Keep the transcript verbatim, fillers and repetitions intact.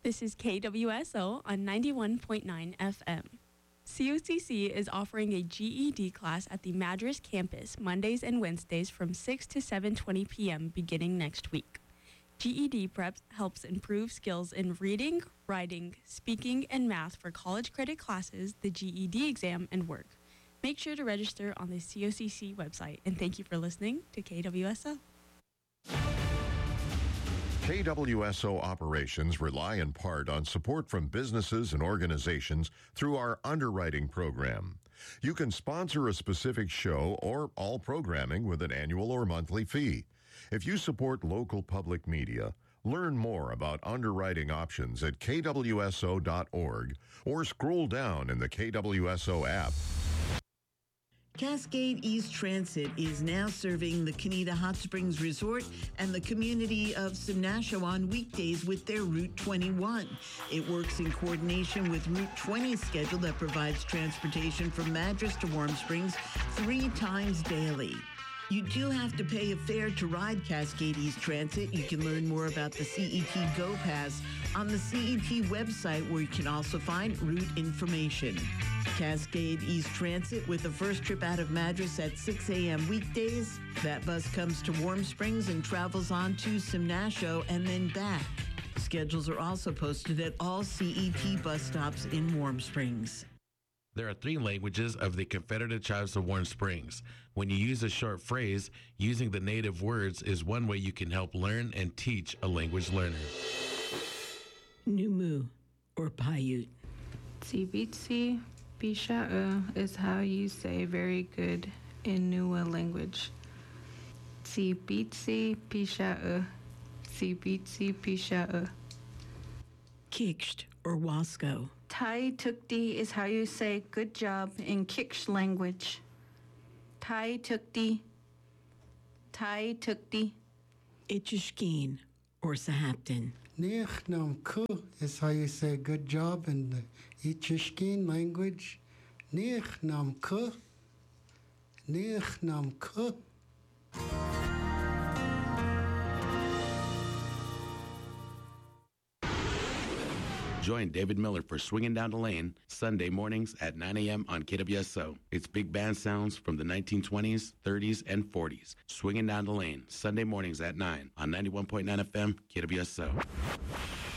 This is K W S O on ninety-one point nine F M. C O C C is offering a G E D class at the Madras campus Mondays and Wednesdays from six to seven twenty p.m. beginning next week. G E D prep helps improve skills in reading, writing, speaking, and math for college credit classes, the G E D exam, and work. Make sure to register on the C O C C website, and thank you for listening to K W S O. K W S O operations rely in part on support from businesses and organizations through our underwriting program. You can sponsor a specific show or all programming with an annual or monthly fee. If you support local public media, learn more about underwriting options at K W S O dot org or scroll down in the K W S O app. Cascade East Transit is now serving the Canida Hot Springs Resort and the community of Simnasho on weekdays with their Route twenty-one. It works in coordination with Route twenty schedule that provides transportation from Madras to Warm Springs three times daily. You do have to pay a fare to ride Cascade East Transit. You can learn more about the C E T Go Pass on the C E T website, where you can also find route information. Cascade East Transit with the first trip out of Madras at six a.m. weekdays. That bus comes to Warm Springs and travels on to Simnasho and then back. Schedules are also posted at all C E T bus stops in Warm Springs. There are three languages of the Confederated Tribes of Warm Springs. When you use a short phrase, using the native words is one way you can help learn and teach a language learner. Numu, or Paiute. Tsibitsi Pisha'u is how you say very good in Nua language. Tsibitsi Pisha'u. Tsibitsi Pisha'u. Kiksht, or Wasco. Tai Tukti is how you say good job in Kiksh language. Tai Tukti. Tai Tukti. Itchishkeen, or Sahaptin. Nich Nam Ku is how you say good job in the Ichishkin language. Nich Nam Ku. Nich Nam Ku. Join David Miller for Swinging Down the Lane, Sunday mornings at nine a.m. on K W S O. It's big band sounds from the nineteen twenties, thirties, and forties. Swinging Down the Lane, Sunday mornings at nine on ninety-one point nine F M, K W S O.